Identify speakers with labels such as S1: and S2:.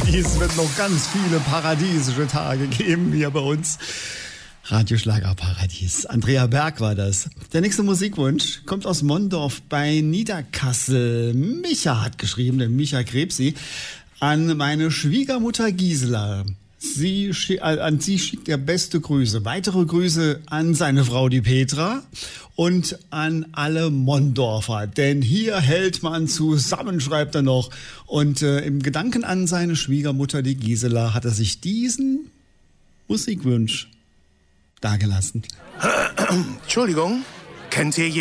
S1: Paradies wird noch ganz viele paradiesische Tage geben hier bei uns. Radioschlagerparadies. Andrea Berg war das. Der nächste Musikwunsch kommt aus Mondorf bei Niederkassel. Micha hat geschrieben, der Micha Krebsi, an meine Schwiegermutter Gisela. An sie schickt er beste Grüße. Weitere Grüße an seine Frau, die Petra, und an alle Mondorfer. Denn hier hält man zusammen, schreibt er noch. Und im Gedanken an seine Schwiegermutter, die Gisela, hat er sich diesen Musikwunsch dagelassen.
S2: Entschuldigung, kennt ihr